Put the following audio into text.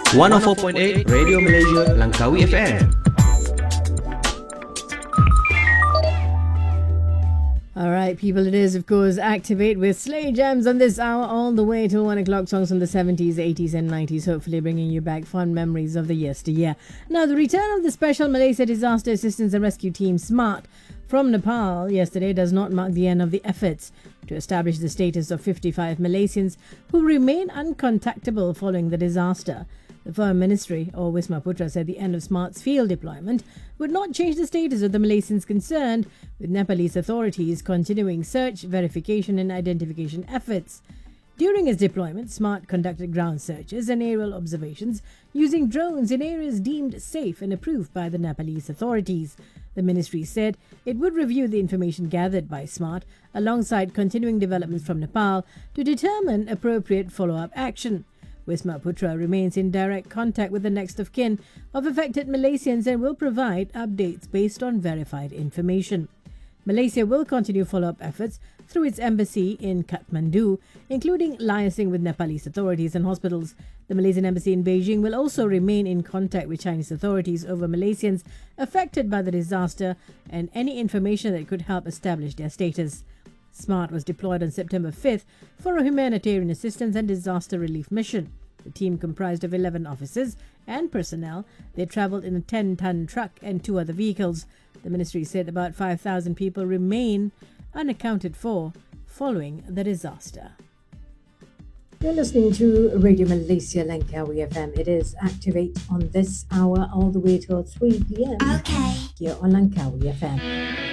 104.8 Radio Malaysia Langkawi FM. All right, people, it is, of course, Activate with Slay Gems on this hour all the way till 1 o'clock. Songs from the 70s, 80s and 90s, hopefully bringing you back fond memories of the yesteryear. Now, the return of the Special Malaysia Disaster Assistance and Rescue Team, SMART, from Nepal yesterday does not mark the end of the efforts to establish the status of 55 Malaysians who remain uncontactable following the disaster. The Foreign Ministry, or Wisma Putra, said the end of SMART's field deployment would not change the status of the Malaysians concerned, with Nepalese authorities continuing search, verification and identification efforts. During its deployment, SMART conducted ground searches and aerial observations using drones in areas deemed safe and approved by the Nepalese authorities. The ministry said it would review the information gathered by SMART alongside continuing developments from Nepal to determine appropriate follow-up action. Wisma Putra remains in direct contact with the next of kin of affected Malaysians and will provide updates based on verified information. Malaysia will continue follow-up efforts through its embassy in Kathmandu, including liaising with Nepalese authorities and hospitals. The Malaysian embassy in Beijing will also remain in contact with Chinese authorities over Malaysians affected by the disaster and any information that could help establish their status. SMART was deployed on September 5th for a humanitarian assistance and disaster relief mission. The team comprised of 11 officers and personnel. They travelled in a 10-ton truck and 2 other vehicles. The ministry said about 5,000 people remain unaccounted for following the disaster. You're listening to Radio Malaysia Langkawi FM. It is Activate on this hour all the way till 3 p.m. Okay. Here on Langkawi FM.